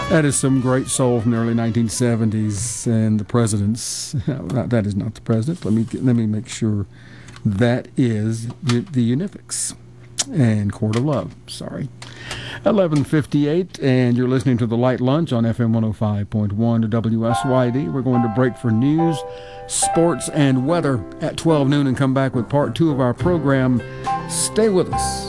That is some great soul from the early 1970s and the presidents. That is not the president. Let me make sure. That is the Unifics and Court of Love. Sorry. 11:58, and you're listening to The Light Lunch on FM 105.1 to WSYD. We're going to break for news, sports, and weather at 12 noon and come back with part 2 of our program. Stay with us.